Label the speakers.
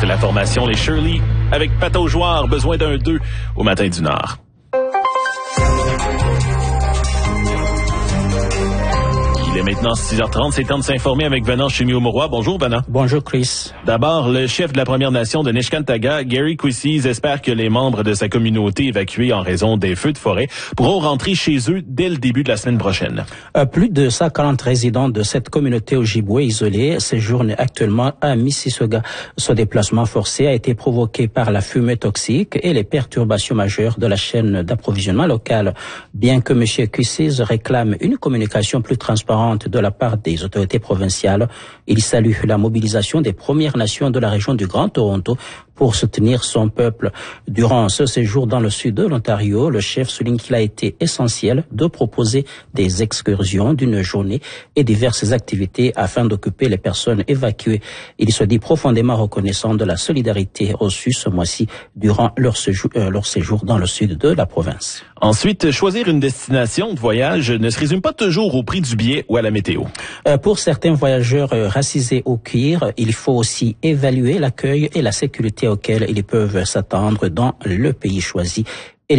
Speaker 1: la formation Les Shirley avec Pato Jouard, besoin d'un 2 au matin du Nord. Il est maintenant 6h30, c'est temps de s'informer avec Venant Chimio-Mauroy. Bonjour Venant.
Speaker 2: Bonjour Chris.
Speaker 1: D'abord, le chef de la Première Nation de Niskantaga, Gary Quissies, espère que les membres de sa communauté évacués en raison des feux de forêt pourront rentrer chez eux dès le début de la semaine prochaine.
Speaker 2: Plus de 140 résidents de cette communauté Ojibwe isolée séjournent actuellement à Mississauga. Ce déplacement forcé a été provoqué par la fumée toxique et les perturbations majeures de la chaîne d'approvisionnement locale. Bien que M. Quissies réclame une communication plus transparente de la part des autorités provinciales, il salue la mobilisation des Premières Nations de la région du Grand Toronto pour soutenir son peuple. Durant ce séjour dans le sud de l'Ontario, le chef souligne qu'il a été essentiel de proposer des excursions d'une journée et diverses activités afin d'occuper les personnes évacuées. Il se dit profondément reconnaissant de la solidarité reçue ce mois-ci durant leur séjour dans le sud de la province.
Speaker 1: Ensuite, choisir une destination de voyage ne se résume pas toujours au prix du billet ou à la météo.
Speaker 2: Pour certains voyageurs racisés au cuir, il faut aussi évaluer l'accueil et la sécurité auxquels ils peuvent s'attendre dans le pays choisi.